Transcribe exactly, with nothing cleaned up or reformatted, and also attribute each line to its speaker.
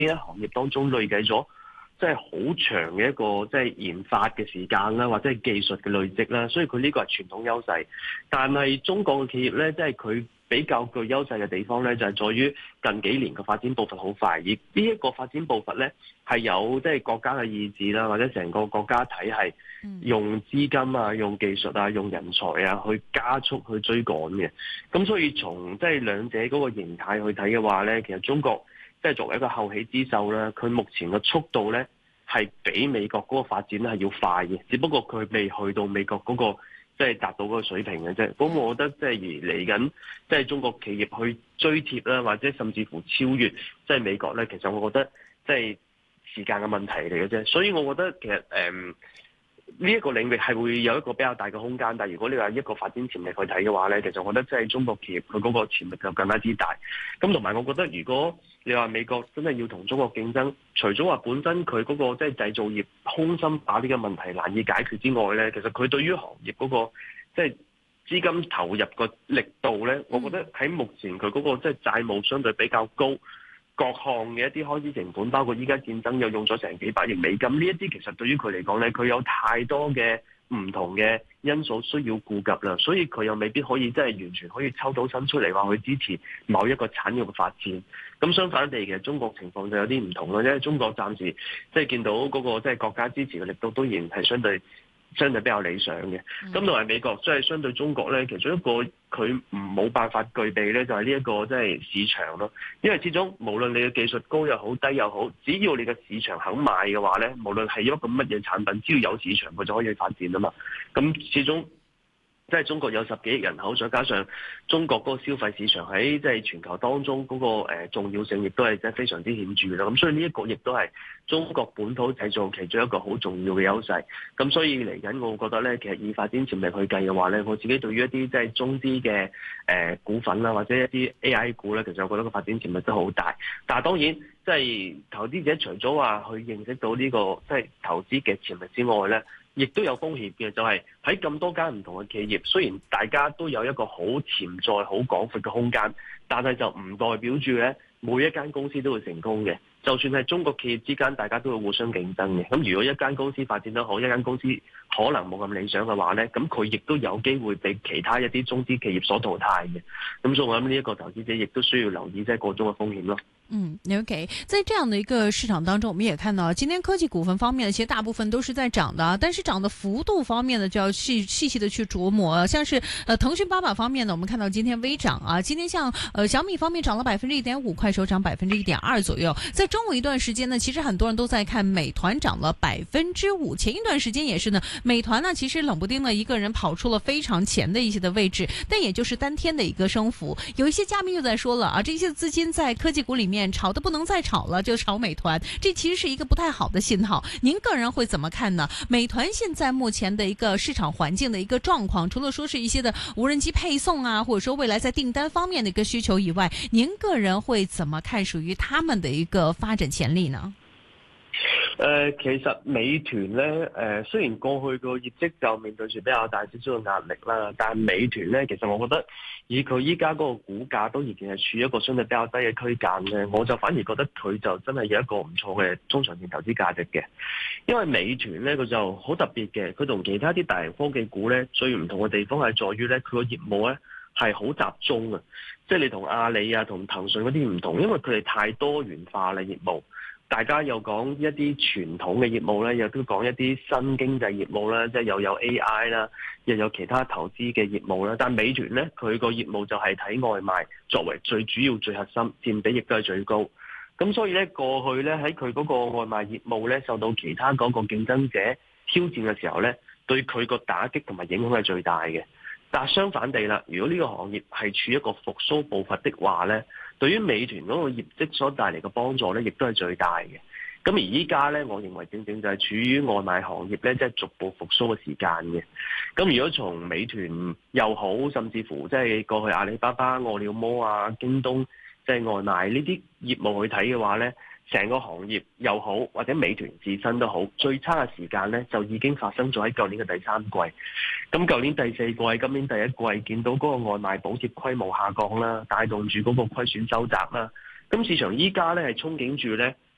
Speaker 1: 啲行業當中累計咗即係好長嘅一個即係研發嘅時間啦，或者係技術嘅累積啦，所以佢呢個係傳統優勢。但係中國嘅企業咧，即係佢比較具優勢嘅地方咧，就係在於近幾年嘅發展步伐好快，而呢一個發展步伐咧係有即係國家嘅意志啦，或者成個國家體系用資金啊、用技術啊、用人才啊去加速去追趕嘅。咁所以從即係兩者嗰個形態去睇嘅話咧，其實中國即係作為一個後起之秀咧，佢目前嘅速度咧係比美國嗰個發展係要快嘅，只不過佢未去到美國嗰個即係達到嗰個水平嘅啫。咁我覺得即係而嚟緊，即係中國企業去追貼啦，或者甚至乎超越即係美國咧，其實我覺得即係時間嘅問題嚟嘅啫。所以我覺得其實誒。嗯呢一個領域係會有一個比較大嘅空間，但係如果你話一個發展潛力去睇嘅話咧，其實我覺得即係中國企業佢嗰個潛力就更加之大。咁同埋我覺得，如果你話美國真係要同中國競爭，除咗話本身佢嗰個即係製造業空心把呢個問題難以解決之外咧，其實佢對於行業嗰個即係資金投入個力度咧，我覺得喺目前佢嗰個即係債務相對比較高。各項嘅一啲開支成本，包括依家戰爭又用咗成幾百億美金，呢一啲其實對於佢嚟講咧，佢有太多嘅唔同嘅因素需要顧及啦，所以佢又未必可以即係完全可以抽到身出嚟話去支持某一個產業嘅發展。咁相反地，其實中國情況就有啲唔同啦，因為中國暫時即係見到嗰個即係國家支持嘅力度都仍然係相對相對比較理想嘅。咁同埋美國即係相對中國咧，其中一個佢唔冇辦法具備咧，就係呢一個即係市場咯。因為始終無論你嘅技術高又好低又好，只要你嘅市場肯賣嘅話咧，無論係一個乜嘢產品，只要有市場，佢就可以發展啊嘛。咁始終即係中國有十幾億人口，再加上中國嗰個消費市場喺即係全球當中嗰個誒重要性，亦都係即係非常之顯著啦。咁所以呢一個亦都係中國本土製造其中一個好重要嘅優勢。咁所以嚟緊，我覺得咧，其實以發展潛力去計嘅話咧，我自己對於一啲即係中資嘅誒股份啦，或者一啲 A I 股咧，其實我覺得個發展潛力都好大。但係當然，即係投資者除咗話去認識到呢個即係投資嘅潛力之外咧，亦都有風險嘅，就係喺咁多間唔同嘅企業，雖然大家都有一個好潛在、好廣闊嘅空間，但係就唔代表住咧每一間公司都會成功嘅。就算係中國企業之間，大家都會互相競爭嘅。咁如果一間公司發展得好，一間公司可能冇咁理想嘅話咧，咁佢亦都有機會被其他一啲中資企業所淘汰嘅。咁所以我諗呢一個投資者亦都需要留意即係個中嘅風險咯。
Speaker 2: 嗯 ，OK， 在這樣的一個市場當中，我們也看到今天科技股份方面呢，其實大部分都是在漲的，但是漲的幅度方面呢，就要細細細的去琢磨。像是呃騰訊、爸爸方面呢，我們看到今天微漲啊，今天像呃小米方面漲了百分之一點五，快手漲百分之一點二左右。在中午一段時間呢，其實很多人都在看美團漲了百分之五。前一段時間也是呢，美團呢其實冷不丁呢一個人跑出了非常前的一些的位置，但也就是單天的一個升幅。有一些嘉賓又在說了啊，這些資金在科技股裡面炒得不能再炒了，就炒美團，這其實是一個不太好的信號。您個人會怎麼看呢？美團現在目前的一個市場環境的一個狀況，除了說是一些的無人機配送啊，或者說未來在訂單方面的一個需求以外，您個人會怎麼看屬於他們的一個發展潛力呢？
Speaker 1: 誒、呃，其實美團咧，誒、呃，雖然過去個業績就面對住比較大少少嘅壓力啦，但係美團咧，其實我覺得以佢依家嗰個股價都仍然係處於一個相對比較低嘅區間咧，我就反而覺得佢就真係有一個唔錯嘅中長線投資價值嘅。因為美團咧，佢就好特別嘅，佢同其他啲大型科技股咧最唔同嘅地方係在於咧，佢個業務咧係好集中啊，即係你同阿里啊、同騰訊嗰啲唔同，因為佢哋太多元化啦業務。大家又講一啲傳統嘅業務咧，又都講一啲新經濟業務啦，即係又有 A I 啦，又有其他投資嘅業務啦。但美團咧，佢個業務就係睇外賣作為最主要、最核心，佔比亦都係最高。咁所以咧，過去咧喺佢嗰個外賣業務咧受到其他嗰個競爭者挑戰嘅時候咧，對佢個打擊同埋影響係最大嘅。但係相反地啦，如果呢個行業係處於一個復甦步伐的話咧，對於美團嗰個業績所帶嚟嘅幫助咧，亦都係最大嘅。咁而依家咧，我認為正正就係處於外賣行業咧，即係逐步復甦嘅時間嘅。咁如果從美團又好，甚至乎即係過去阿里巴巴、餓了麼啊、京東即係外賣呢啲業務去睇嘅話咧，成個行業又好，或者美團自身都好，最差嘅時間咧就已經發生咗喺舊年嘅第三季。咁舊年第四季、今年第一季見到嗰個外賣補貼規模下降啦，帶動住嗰個虧損收窄啦。咁市場依家咧係憧憬住咧